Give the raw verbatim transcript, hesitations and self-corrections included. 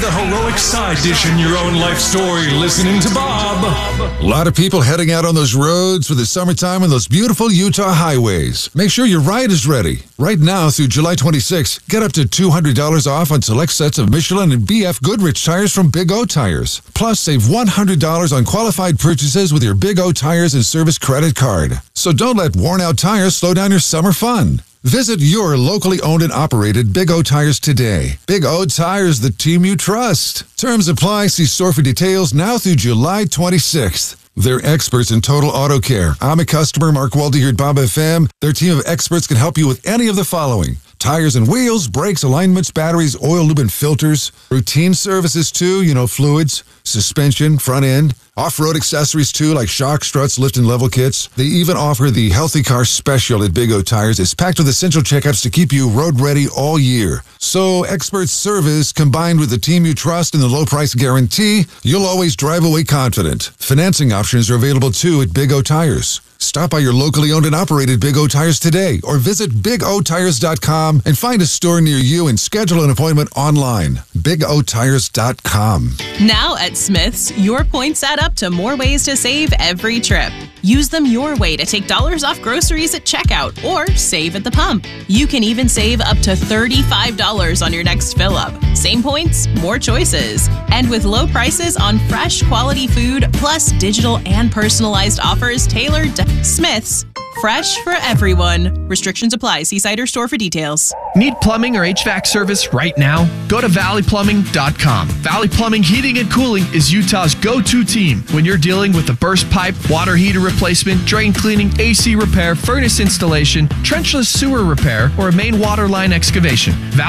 the heroic side dish in your own life story listening to Bob. A lot of people heading out on those roads for the summertime on those beautiful Utah highways. Make sure your ride is ready. Right now through July twenty-sixth, get up to two hundred dollars off on select sets of Michelin and B F Goodrich tires from Big O Tires. Plus, save one hundred dollars on qualified purchases with your Big O Tires and Service credit card. So don't let worn-out tires slow down your summer fun. Visit your locally owned and operated Big O Tires today. Big O Tires, the team you trust. Terms apply. See store for details now through July twenty-sixth. They're experts in total auto care. I'm a customer, Mark Waldy here at Bob F M. Their team of experts can help you with any of the following: tires and wheels, brakes, alignments, batteries, oil, lube, and filters. Routine services too, you know, fluids, suspension, front end. Off-road accessories too, like shock, struts, lift, and level kits. They even offer the Healthy Car Special at Big O Tires. It's packed with essential checkups to keep you road ready all year. So, expert service combined with the team you trust and the low price guarantee, you'll always drive away confident. Financing options are available too at Big O Tires. Stop by your locally owned and operated Big O Tires today or visit big o tires dot com and find a store near you and schedule an appointment online. big o tires dot com. Now at Smith's, your points add up to more ways to save every trip. Use them your way to take dollars off groceries at checkout or save at the pump. You can even save up to thirty-five dollars on your next fill-up. Same points, more choices. And with low prices on fresh, quality food, plus digital and personalized offers tailored to Smith's. Fresh for everyone. Restrictions apply. See site or store for details. Need plumbing or H V A C service right now? Go to valley plumbing dot com. Valley Plumbing Heating and Cooling is Utah's go-to team when you're dealing with a burst pipe, water heater replacement, drain cleaning, A C repair, furnace installation, trenchless sewer repair, or a main water line excavation.